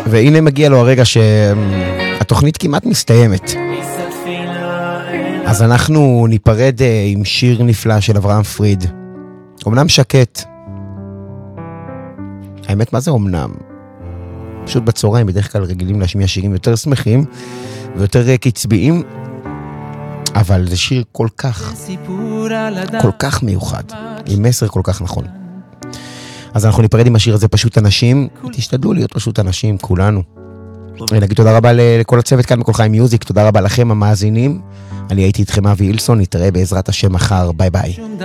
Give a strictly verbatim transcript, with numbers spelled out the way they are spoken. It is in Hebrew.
והנה מגיע לו הרגע שהתוכנית כמעט מסתיימת. אז אנחנו ניפרד עם שיר נפלא של אברהם פריד. אמנם שקט. האמת, מה זה אמנם? פשוט בצהריים בדרך כלל רגילים להשמיע שירים יותר שמחים ויותר קצביים, אבל זה שיר כל כך, כל כך מיוחד, עם מסר כל כך נכון. אז אנחנו ניפרד עם השיר הזה, פשוט אנשים. תשתדלו להיות פשוט אנשים, כולנו. נגיד תודה רבה לכל הצוות כאן בכל חיים מיוזיק, תודה רבה לכם המאזינים. אני הייתי איתכם אבי אילסון, נתראה בעזרת השם מחר, ביי ביי.